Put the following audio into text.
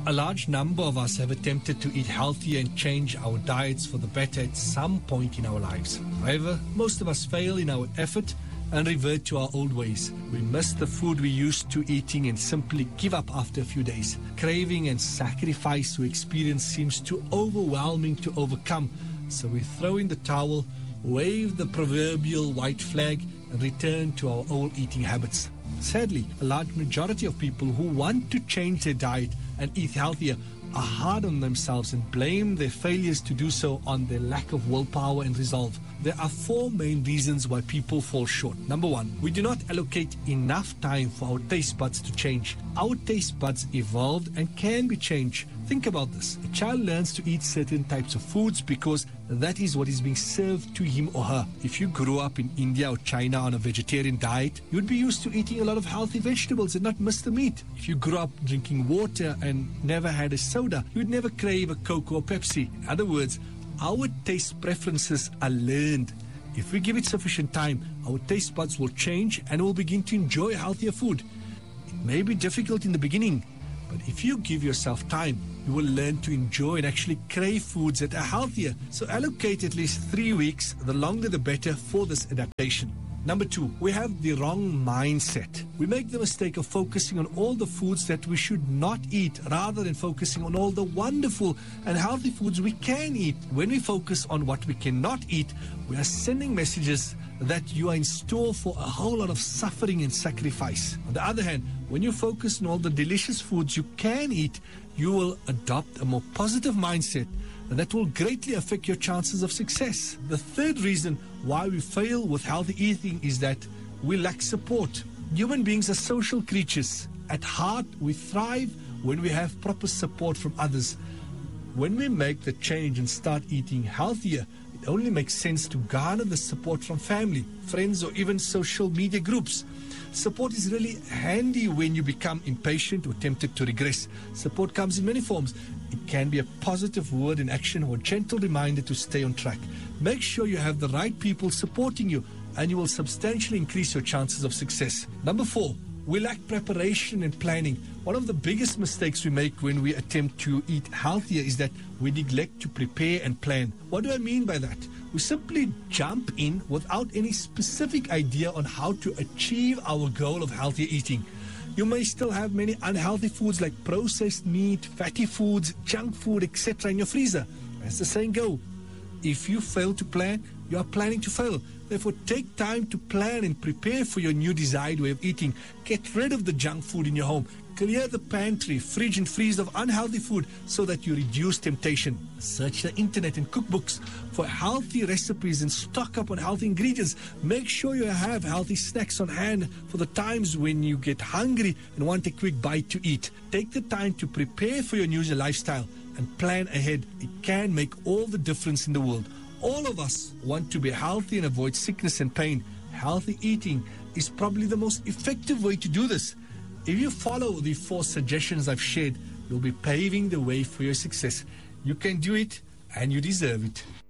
A large number of us have attempted to eat healthier and change our diets for the better at some point in our lives. However, most of us fail in our effort and revert to our old ways. We miss the food we used to eating and simply give up after a few days. Craving and sacrifice we experience seems too overwhelming to overcome, so we throw in the towel, wave the proverbial white flag, and return to our old eating habits. Sadly, a large majority of people who want to change their diet and eat healthier are hard on themselves and blame their failures to do so on their lack of willpower and resolve. There are four main reasons why people fall short. Number one, we do not allocate enough time for our taste buds to change. Our taste buds evolved and can be changed. Think about this. A child learns to eat certain types of foods because that is what is being served to him or her. If you grew up in India or China on a vegetarian diet, you'd be used to eating a lot of healthy vegetables and not miss the meat. If you grew up drinking water and never had a soda, you'd never crave a Coke or Pepsi. In other words, our taste preferences are learned. If we give it sufficient time, our taste buds will change and we'll begin to enjoy healthier food. It may be difficult in the beginning, but if you give yourself time, you will learn to enjoy and actually crave foods that are healthier. So allocate at least 3 weeks, the longer the better, for this adaptation. Number two, we have the wrong mindset. We make the mistake of focusing on all the foods that we should not eat rather than focusing on all the wonderful and healthy foods we can eat. When we focus on what we cannot eat, we are sending messages that you are in store for a whole lot of suffering and sacrifice. On the other hand, when you focus on all the delicious foods you can eat, you will adopt a more positive mindset that will greatly affect your chances of success. The third reason why we fail with healthy eating is that we lack support. Human beings are social creatures. At heart, we thrive when we have proper support from others. When we make the change and start eating healthier, it only makes sense to garner the support from family, friends, or even social media groups. Support is really handy when you become impatient or tempted to regress. Support comes in many forms. It can be a positive word in action or a gentle reminder to stay on track. Make sure you have the right people supporting you, and you will substantially increase your chances of success. Number four, we lack preparation and planning. One of the biggest mistakes we make when we attempt to eat healthier is that we neglect to prepare and plan. What do I mean by that? We simply jump in without any specific idea on how to achieve our goal of healthier eating. You may still have many unhealthy foods like processed meat, fatty foods, junk food, etc. in your freezer. As the saying goes, if you fail to plan, you are planning to fail. Therefore, take time to plan and prepare for your new desired way of eating. Get rid of the junk food in your home. Clear the pantry, fridge and freezer of unhealthy food so that you reduce temptation. Search the internet and cookbooks for healthy recipes and stock up on healthy ingredients. Make sure you have healthy snacks on hand for the times when you get hungry and want a quick bite to eat. Take the time to prepare for your new lifestyle and plan ahead. It can make all the difference in the world. All of us want to be healthy and avoid sickness and pain. Healthy eating is probably the most effective way to do this. If you follow the 4 suggestions I've shared, you'll be paving the way for your success. You can do it, and you deserve it.